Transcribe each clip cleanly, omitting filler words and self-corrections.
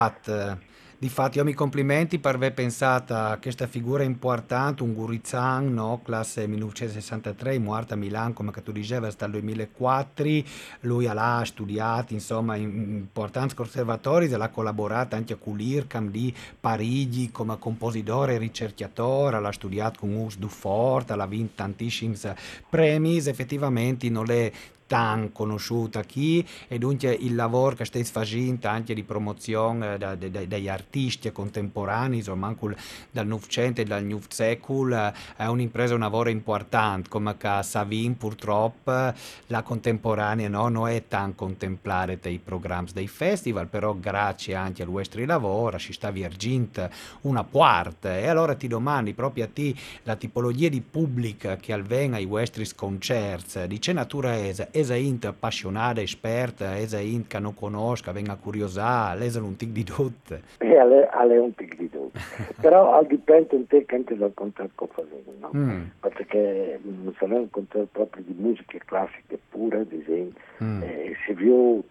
Difatti, io mi complimenti per aver pensato a questa figura importante, un Gurizan, no? Classe 1963, morta a Milano, come che tu dicevi, dal 2004. Lui ha studiato, insomma, in importanti conservatori e ha collaborato anche con l'IRCAM di Parigi come compositore e ricercatore, ha studiato con Urs Dufort, ha vinto tantissimi premi, effettivamente non è tan conosciuta qui e dunque il lavoro che stai facendo anche di promozione degli artisti contemporanei, insomma, anche dal Novecento e dal New Secolo, è un'impresa, un lavoro importante, come che a Savin purtroppo la contemporanea no, non è tan contemplare dei programmi dei festival, però grazie anche al vostro lavoro si sta virgint una parte e allora ti domandi proprio a te la tipologia di pubblico che alvena ai vostri concerti, di che natura è? È int appassionata, esperta, è int che non conosca, venga curiosà, è un tic di tutte. E alle un tic di tutto. Però dipende un te anche dal concerto che facevo, no? Mm, Perché se non è un concerto proprio di musiche classiche pure, ad esempio, mm, si vede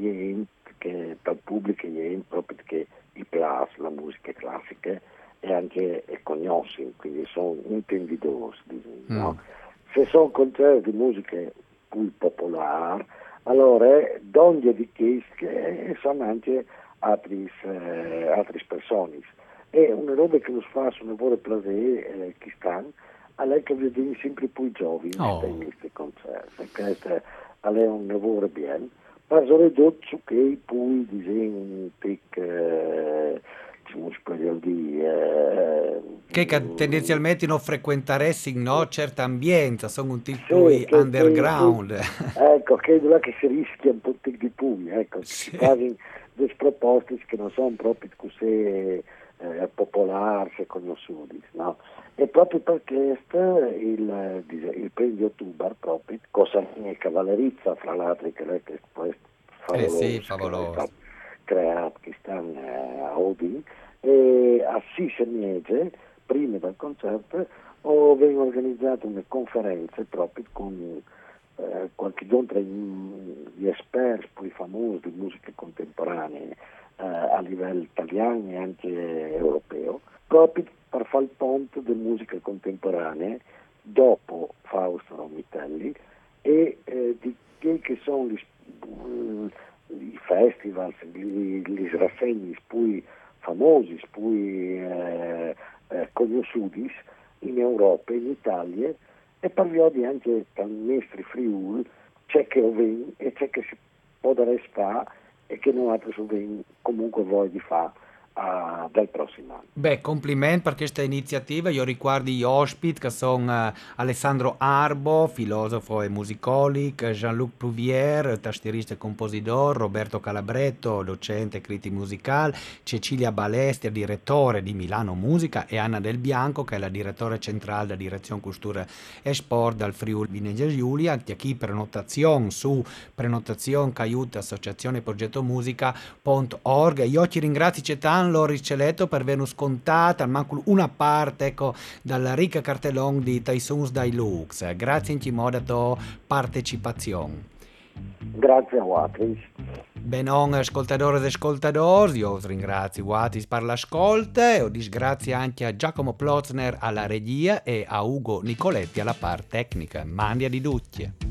che dal pubblico è proprio che i plus, la musica classica, e anche conosci, quindi sono intenditori, mm. no? Se sono concerti di musica più popolare, allora donde di che sono anche altre persone. E una roba che nos fa un lavoro piacere che stanno, è che vediamo sempre più giovani in Oh. questi concerti. Questo è un lavoro bene. Ma soprattutto che poi disegno un tic, come si può dire, Che tendenzialmente non frequentaresti, no? Certa ambiente, sono un tipo sì, underground. ecco, credo là che si rischia un po' di più, ecco, che si Sì. fanno delle proposte che non sono proprio così popolari e conosciute, no? E proprio per questo il premio Tubar proprio, cosa è cavallerizza fra l'altro che lei che è Eh sì, favoloso, che lei sta favoloso. creato, che stanno a Odin, e a Sisse Miege, prima del concerto, vengono organizzate una conferenze proprio con qualche giorno tra gli esperti più famosi di musica contemporanea a livello italiano e anche europeo, proprio per fare il ponte di musica contemporanea dopo Fausto Romitelli e di quelli che sono i festival, le rassegne più famosi, più conosciuti in Europa, in Italia e parliamo anche dal nostro Friuli, c'è che ovven e c'è che si può dare fa e che noi altri comunque voglia di fare dal prossimo anno. Beh, complimenti per questa iniziativa. Io ricordo gli ospiti che sono Alessandro Arbo, filosofo e musicologo, Jean-Luc Prouvière, tastierista e compositore, Roberto Calabretto, docente e critico musicale, Cecilia Balestia, direttore di Milano Musica e Anna Del Bianco, che è la direttore centrale della Direzione Cultura e Sport dal Friuli Venezia Giulia, che chi prenotazione su prenotazione che aiuta Associazione Progetto Musica.org. Io ti ringrazio tanto, l'ho ricevuto per averlo scontato, almeno una parte ecco, dalla ricca cartellone di Taisuns dai Lux. Grazie in modo tua partecipazione. Grazie a Watris. Benon, ascoltadores e ascoltadores, io vi ringrazio Watis per l'ascolto e ho disgrazia anche a Giacomo Plotzner alla regia e a Ugo Nicoletti alla parte tecnica. Mandia di ducce.